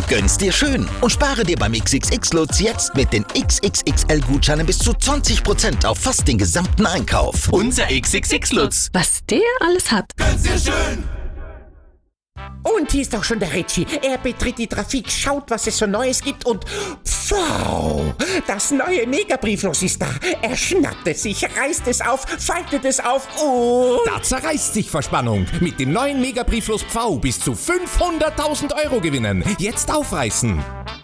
Gönn's dir schön und spare dir beim XXX-Lutz jetzt mit den XXXL-Gutscheinen bis zu 20% auf fast den gesamten Einkauf. Unser XXX-Lutz. Was der alles hat. Gönn's dir schön. Und hier ist auch schon der Ritchie. Er betritt die Trafik, schaut, was es so Neues gibt und wow, das neue Megabrieflos ist da. Er schnappt es sich, reißt es auf, faltet es auf und... Da zerreißt sich Verspannung. Mit dem neuen Megabrieflos Pfau bis zu 500.000 Euro gewinnen. Jetzt aufreißen.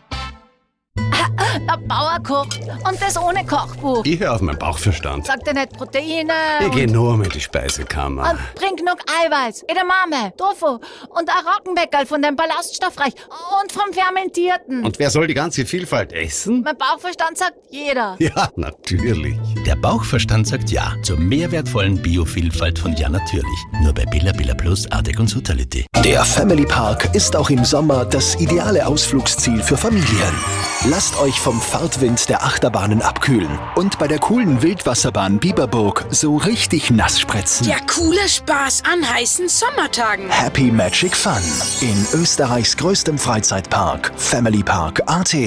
Der Bauer kocht und das ohne Kochbuch. Ich höre auf meinen Bauchverstand. Sagt er nicht Proteine Ich gehe nur mit die Speisekammer. und bring genug Eiweiß, Edamame, Tofu und ein Roggenbäckerl von dem Ballaststoffreich und vom Fermentierten. Und wer soll die ganze Vielfalt essen? Mein Bauchverstand sagt jeder. Ja, natürlich. Der Bauchverstand sagt ja zur mehrwertvollen Biovielfalt von Ja natürlich. Nur bei Billa Billa Plus, Artec und Sutality. Der Family Park ist auch im Sommer das ideale Ausflugsziel für Familien. Lasst euch vom Fahrtwind der Achterbahnen abkühlen und bei der coolen Wildwasserbahn Biberburg so richtig nass spritzen. Der coole Spaß an heißen Sommertagen. Happy Magic Fun in Österreichs größtem Freizeitpark, Family Park AT.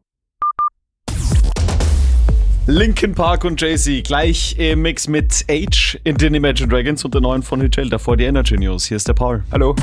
Linkin Park und Jay-Z gleich im Mix mit Age in den Imagine Dragons und der neuen von Hitchell. Davor die Energy News. Hier ist der Paul. Hallo.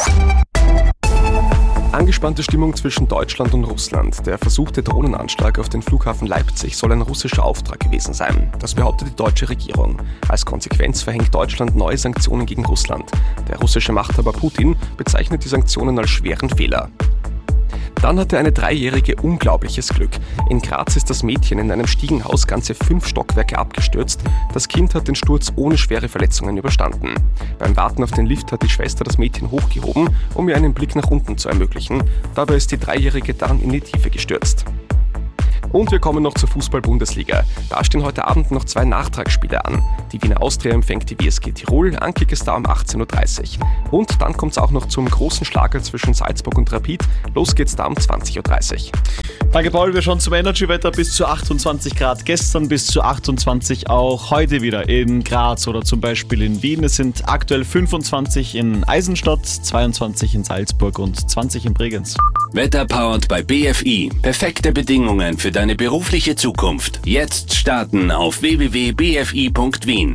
Angespannte Stimmung zwischen Deutschland und Russland. Der versuchte Drohnenanschlag auf den Flughafen Leipzig soll ein russischer Auftrag gewesen sein. Das behauptet die deutsche Regierung. Als Konsequenz verhängt Deutschland neue Sanktionen gegen Russland. Der russische Machthaber Putin bezeichnet die Sanktionen als schweren Fehler. Dann hatte eine 3-Jährige unglaubliches Glück. In Graz ist das Mädchen in einem Stiegenhaus ganze 5 Stockwerke abgestürzt. Das Kind hat den Sturz ohne schwere Verletzungen überstanden. Beim Warten auf den Lift hat die Schwester das Mädchen hochgehoben, um ihr einen Blick nach unten zu ermöglichen. Dabei ist die 3-Jährige dann in die Tiefe gestürzt. Und wir kommen noch zur Fußball-Bundesliga. Da stehen heute Abend noch 2 Nachtragsspiele an. Die Wiener Austria empfängt die WSG Tirol, Ankick ist da um 18.30 Uhr. Und dann kommt es auch noch zum großen Schlager zwischen Salzburg und Rapid. Los geht's da um 20.30 Uhr. Danke Paul, wir schauen zum Energy-Wetter bis zu 28 Grad. Gestern bis zu 28 auch heute wieder in Graz oder zum Beispiel in Wien. Es sind aktuell 25 in Eisenstadt, 22 in Salzburg und 20 in Bregenz. Wetter powered bei BFI. Perfekte Bedingungen für deine berufliche Zukunft. Jetzt starten auf www.bfi.wien.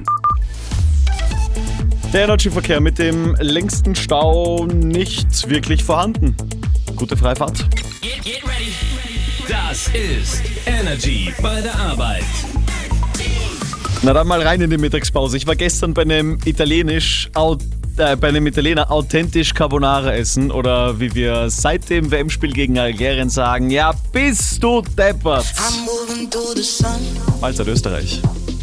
Der Energy-Verkehr mit dem längsten Stau nicht wirklich vorhanden. Gute Freifahrt. Get ready. Das ist Energy bei der Arbeit. Na dann mal rein in die Mittagspause. Ich war gestern bei einem Italiener authentisch Carbonara essen oder wie wir seit dem WM-Spiel gegen Algerien sagen, ja bist du deppert. Mahlzeit Österreich.